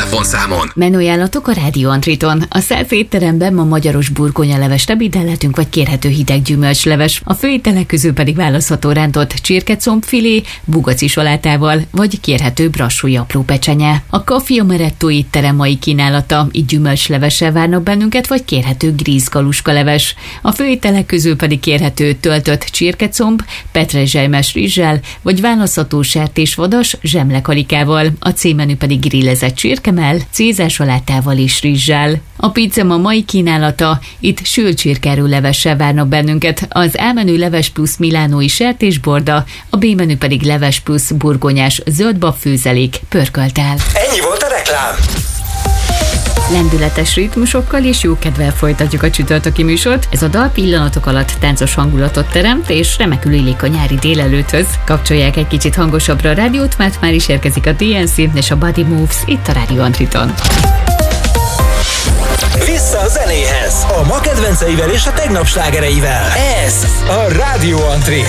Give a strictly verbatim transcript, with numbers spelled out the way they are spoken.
telefonszámon. Menüajánlatok a Rádió Antriton. A Szász étteremben ma magyaros burgonyalevest ebédelhetünk, vagy kérhető hideg gyümölcsleves. A főételek közül pedig választható rántott csirkecombfilé, bugaci salátával, vagy kérhető brassói apró pecsenye. A Café Amaretto étterem mai kínálata, így gyümölcslevessel várnak bennünket, vagy kérhető grízgaluska leves. A főételek közül pedig kérhető töltött csirkecomb, petrezselymes rizssel, vagy választható sertésvadas zsemlekalikával. A C-menü pedig grillezett csirkemell, cézársalátával és rizssel. A pizza ma mai kínálata, itt sült csirkerő levessel várnak bennünket. Az A-menü leves plusz milánói sertésborda, a B-menü pedig leves plusz burgonyás zöldbab főzelék pörköltel. Ennyi volt a reklám. Lendületes ritmusokkal és jókedvel folytatjuk a csütörtöki műsort. Ez a dal pillanatok alatt táncos hangulatot teremt, és remekül illik a nyári délelőthöz. Kapcsolják egy kicsit hangosabbra a rádiót, mert már is érkezik a té en cé és a Body Moves itt a Rádió Antriton. Vissza a zenéhez, a ma kedvenceivel és a tegnap slágereivel. Ez a Rádió Antri.